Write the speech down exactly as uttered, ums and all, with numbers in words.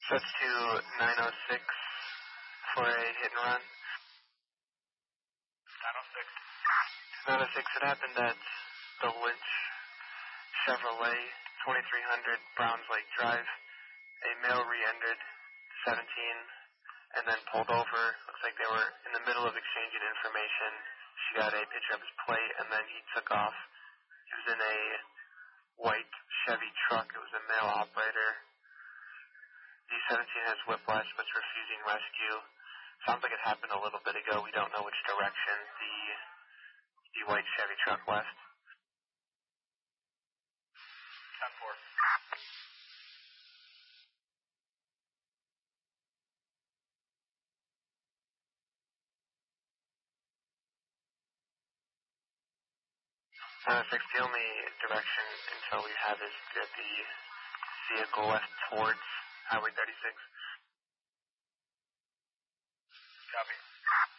That's to nine oh six for a hit and run. nine oh six. nine oh six, it happened at the Lynch Chevrolet, twenty-three hundred Browns Lake Drive. A male re-entered seventeen and then pulled over. Looks like they were in the middle of exchanging information. She got a picture of his plate and then he took off. He was in a white Chevy truck. It was a male operator. The seventeen has whiplash but's refusing rescue. Sounds like it happened a little bit ago. We don't know which direction the the white Chevy truck left. ten four. Uh, six, the only direction until we have is that the vehicle left towards Highway thirty-six. Copy.